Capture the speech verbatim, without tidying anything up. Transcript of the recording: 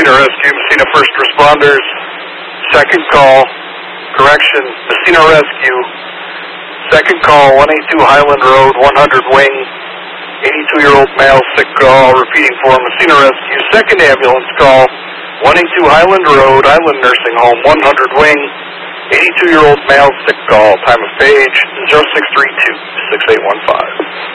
Messina Rescue, Messina First Responders. Second call, correction, Messina Rescue. Second call, one eighty-two Highland Road, one hundred Wing. eighty-two-year-old male, sick call, repeating for Messina Rescue. Second ambulance call, one eighty-two Highland Road, Island Nursing Home, one hundred Wing. eighty-two-year-old male, sick call. Time of page, zero six three two, six eight one five.